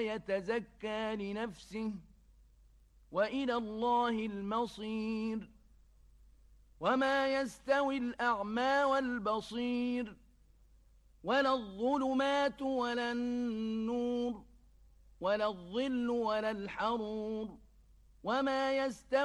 يتزكى لنفسه وإلى الله المصير وما يستوي الأعمى والبصير ولا الظلمات ولا النور ولا الظل ولا الحرور وما يستوي